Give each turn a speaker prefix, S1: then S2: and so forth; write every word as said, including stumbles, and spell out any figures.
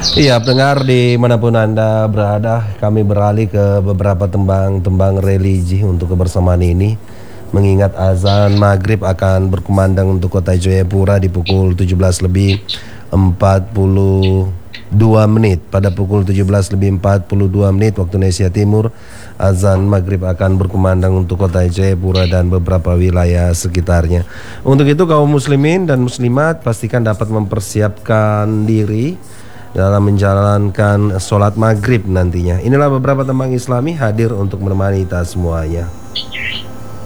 S1: Iya, pendengar dimanapun Anda berada, kami beralih ke beberapa tembang-tembang religi untuk kebersamaan ini. Mengingat azan maghrib akan berkumandang untuk kota Jayapura di pukul tujuh belas lebih empat puluh dua menit. Pada pukul tujuh belas lebih empat puluh dua menit waktu Indonesia Timur, azan maghrib akan berkumandang untuk kota Jayapura dan beberapa wilayah sekitarnya. Untuk itu kaum muslimin dan muslimat pastikan dapat mempersiapkan diri dalam menjalankan sholat maghrib nantinya. Inilah beberapa tembang Islami hadir untuk menemani kita semuanya.